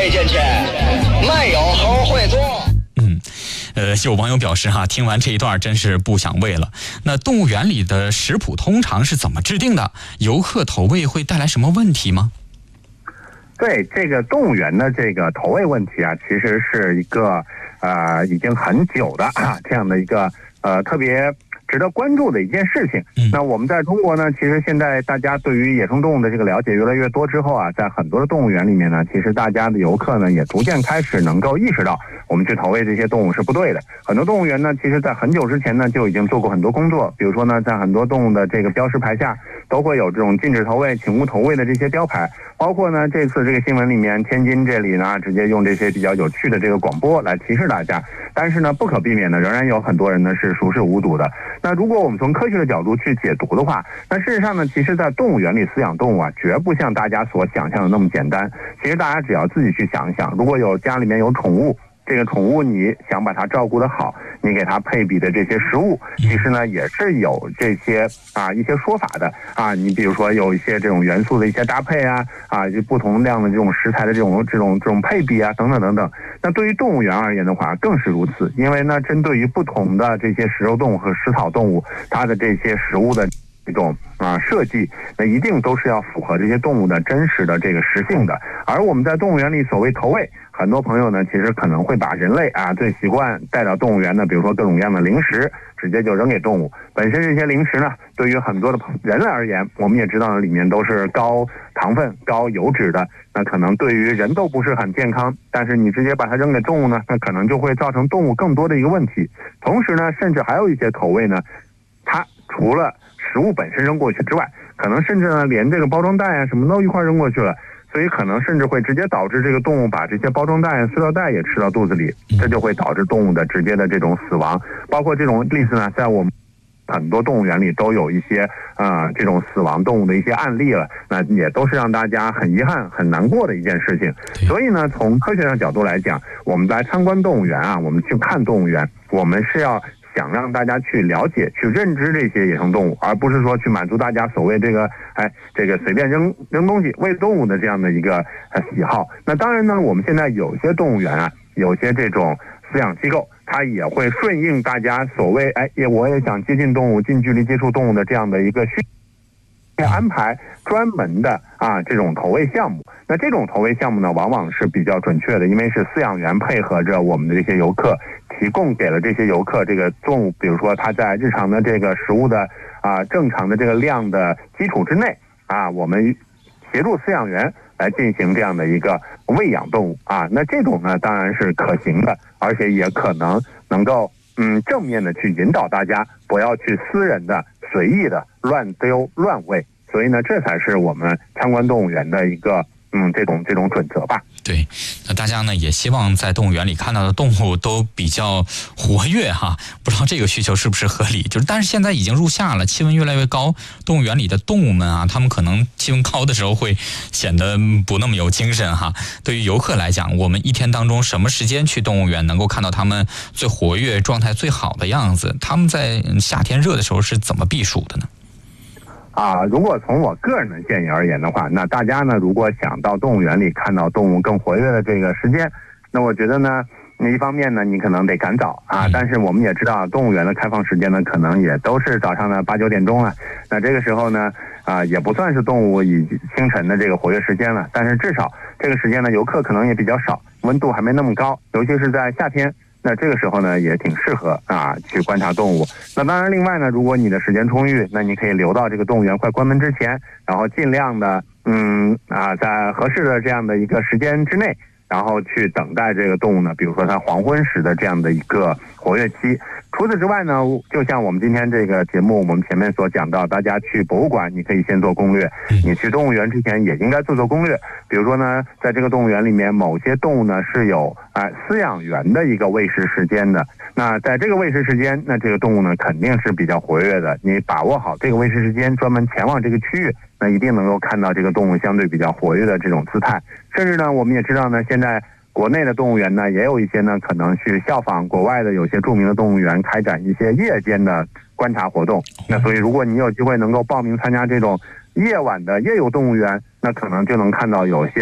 推进去，没有猴会做。 有网友表示听完这一段真是不想喂了。那动物园里的食谱通常是怎么制定的？游客投喂会带来什么问题吗？ 对，这个动物园的这个投喂问题啊，其实是一个已经很久的这样的一个特别值得关注的一件事情。那我们在中国呢，其实现在大家对于野生动物的这个了解越来越多之后啊，在很多的动物园里面呢，其实大家的游客呢也逐渐开始能够意识到，我们去投喂这些动物是不对的。很多动物园呢，其实在很久之前呢就已经做过很多工作，比如说呢，在很多动物的这个标识牌下都会有这种禁止投喂、请勿投喂的这些标牌。包括呢，这次这个新闻里面，天津这里呢，直接用这些比较有趣的这个广播来提示大家。但是呢，不可避免的，仍然有很多人呢是熟视无睹的。那如果我们从科学的角度去解读的话，那事实上呢，其实在动物园里饲养动物啊，绝不像大家所想象的那么简单。其实大家只要自己去想一想，如果有家里面有宠物，这个宠物你想把它照顾得好，你给它配比的这些食物，其实呢也是有这些一些说法的你比如说有一些这种元素的一些搭配就不同量的这种食材的这种配比等等等等。那对于动物园而言的话，更是如此，因为呢，针对于不同的这些食肉动物和食草动物，它的这些食物的这种设计，那一定都是要符合这些动物的真实的这个食性的。而我们在动物园里所谓投喂，很多朋友呢，其实可能会把人类最习惯带到动物园的，比如说各种各样的零食，直接就扔给动物。本身这些零食呢，对于很多的人类而言，我们也知道里面都是高糖分、高油脂的，那可能对于人都不是很健康。但是你直接把它扔给动物呢，那可能就会造成动物更多的一个问题。同时呢，甚至还有一些投喂呢，它除了食物本身扔过去之外，可能甚至呢连这个包装袋什么都一块扔过去了。所以可能甚至会直接导致这个动物把这些包装袋、塑料袋也吃到肚子里，这就会导致动物的直接的这种死亡。包括这种例子呢，在我们很多动物园里都有一些这种死亡动物的一些案例了，那也都是让大家很遗憾、很难过的一件事情。所以呢，从科学的角度来讲，我们来参观动物园我们去看动物园，我们是要想让大家去了解、去认知这些野生动物，而不是说去满足大家所谓这个随便扔东西喂动物的这样的一个喜好。那当然呢，我们现在有些动物园有些这种饲养机构，它也会顺应大家所谓我也想接近动物、近距离接触动物的这样的一个需求，安排专门的这种投喂项目。那这种投喂项目呢，往往是比较准确的，因为是饲养员配合着我们的这些游客，提供给了这些游客这个动物，比如说它在日常的这个食物的正常的这个量的基础之内我们协助饲养员来进行这样的一个喂养动物那这种呢当然是可行的，而且也可能够正面的去引导大家不要去私人的随意的乱丢乱喂。所以呢，这才是我们参观动物园的一个这种准则吧。 对，那大家呢也希望在动物园里看到的动物都比较活跃不知道这个需求是不是合理？但是现在已经入夏了，气温越来越高，动物园里的动物们他们可能气温高的时候会显得不那么有精神对于游客来讲，我们一天当中什么时间去动物园能够看到他们最活跃、状态最好的样子？他们在夏天热的时候是怎么避暑的呢？ 如果从我个人的建议而言的话，那大家呢，如果想到动物园里看到动物更活跃的这个时间，那我觉得呢，一方面呢，你可能得赶早但是我们也知道，动物园的开放时间呢，可能也都是早上的8、9点钟了。那这个时候呢，也不算是动物以清晨的这个活跃时间了，但是至少这个时间呢，游客可能也比较少，温度还没那么高，尤其是在夏天。那这个时候呢，也挺适合去观察动物。那当然，另外呢，如果你的时间充裕，那你可以留到这个动物园快关门之前，然后尽量的在合适的这样的一个时间之内，然后去等待这个动物呢，比如说它黄昏时的这样的一个活跃期。除此之外呢，就像我们今天这个节目我们前面所讲到，大家去博物馆你可以先做攻略，你去动物园之前也应该做攻略。比如说呢，在这个动物园里面，某些动物呢是有饲养员的一个喂食时间的。那在这个喂食时间，那这个动物呢肯定是比较活跃的。你把握好这个喂食时间，专门前往这个区域，那一定能够看到这个动物相对比较活跃的这种姿态。甚至呢，我们也知道呢，现在国内的动物园呢，也有一些呢可能去效仿国外的有些著名的动物园，开展一些夜间的观察活动。那所以如果你有机会能够报名参加这种夜晚的夜游动物园，那可能就能看到有些